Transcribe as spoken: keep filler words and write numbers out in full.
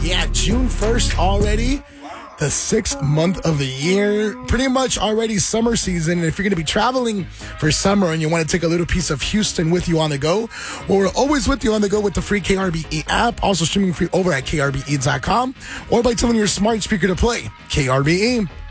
Yeah, June first already. The sixth month of the year, pretty much already summer season. And if you're going to be traveling for summer and you want to take a little piece of Houston with you on the go, well, we're always with you on the go with the free K R B E app, also streaming free over at K R B E dot com, or by telling your smart speaker to play K R B E.